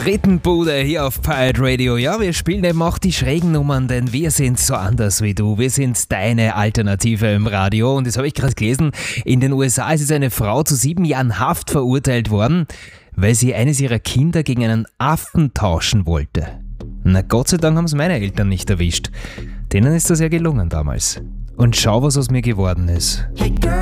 Rittenbude hier auf Pirate Radio. Ja, wir spielen eben auch die schrägen Nummern, denn wir sind so anders wie du. Wir sind deine Alternative im Radio. Und das habe ich gerade gelesen. In den USA ist eine Frau zu 7 Jahren Haft verurteilt worden, weil sie eines ihrer Kinder gegen einen Affen tauschen wollte. Na Gott sei Dank haben es meine Eltern nicht erwischt. Denen ist das ja gelungen damals. Und schau, was aus mir geworden ist. Hey girl.